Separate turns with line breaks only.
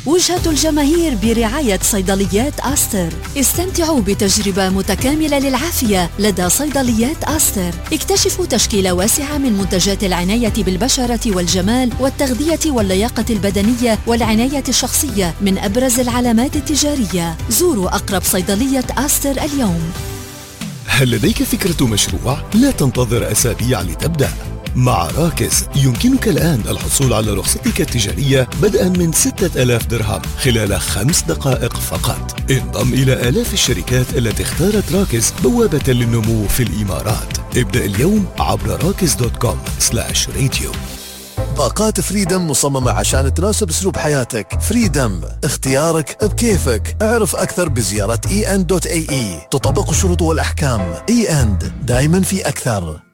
وجهة الجماهير برعاية صيدليات آستر. استمتعوا بتجربة متكاملة للعافية لدى صيدليات آستر. اكتشفوا تشكيلة واسعة من منتجات العناية بالبشرة والجمال والتغذية واللياقة البدنية والعناية الشخصية من أبرز العلامات التجارية. زوروا أقرب صيدلية آستر اليوم.
هل لديك فكرة مشروع؟ لا تنتظر أسابيع لتبدأ. مع راكز يمكنك الآن الحصول على رخصتك التجارية بدءا من 6000 درهم خلال 5 دقائق فقط. انضم إلى آلاف الشركات التي اختارت راكز بوابة للنمو في الإمارات. ابدأ اليوم عبر rakis.com/radio.
باقات فريدم مصممة عشان تناسب اسلوب حياتك. فريدم، اختيارك بكيفك. اعرف اكثر بزيارة en.ae. تطبق الشروط والاحكام. en دائما في اكثر.